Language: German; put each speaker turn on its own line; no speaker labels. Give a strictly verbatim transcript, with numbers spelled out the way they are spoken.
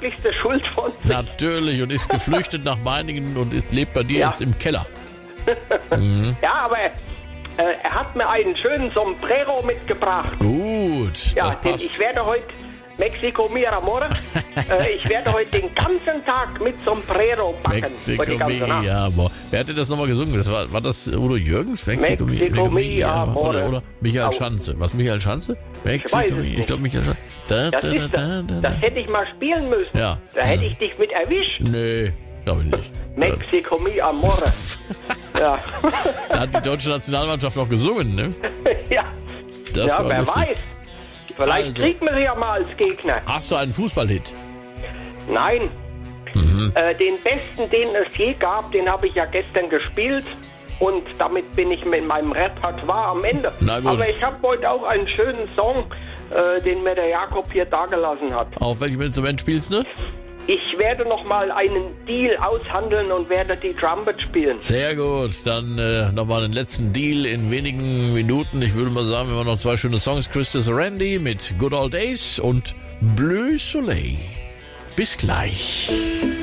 größtmöglichste Schuld von sich.
Natürlich, und ist geflüchtet nach Meiningen und ist, lebt bei dir
Ja.
jetzt im Keller. Mhm.
Ja, aber äh, er hat mir einen schönen Sombrero mitgebracht.
Gut,
Ja,
das
den,
passt.
ich werde heute, Mexico mi amor, äh, ich werde heute den ganzen Tag mit Sombrero backen.
Mexico
Heute die ganze Nacht.
mi amor. Wer hatte das nochmal gesungen? Das war, war das Udo Jürgens? Mexico,
Mexico mi amor.
Oder, oder Michael
Au.
Schanze. Was, Michael Schanze? Mexico
weiß es
mi, ich
nicht.
glaube Michael Schanze. Da,
Das,
da,
ist,
da, da, da,
das hätte ich mal spielen müssen.
Ja.
Da hätte ich dich mit erwischt.
Nee, glaube ich nicht.
Mexico mi amor. Ja.
Da hat die deutsche Nationalmannschaft noch gesungen, ne?
ja.
Das
ja,
war
wer
lustig.
weiß. Vielleicht
Also.
kriegt man sie ja mal als Gegner.
Hast du einen Fußballhit?
Nein.
Mhm.
Äh, den besten, den es je gab, den habe ich ja gestern gespielt. Und damit bin ich mit meinem Repertoire am Ende.
Na gut.
Aber ich habe heute auch einen schönen Song, äh, den mir der Jakob hier dagelassen hat.
Auf welchem Instrument spielst du?
Ich werde nochmal einen Deal aushandeln und werde die Trumpet spielen.
Sehr gut, dann äh, nochmal einen letzten Deal in wenigen Minuten. Ich würde mal sagen, wir haben noch zwei schöne Songs. Christus Randy mit Good Old Days und Bleu Soleil. Bis gleich.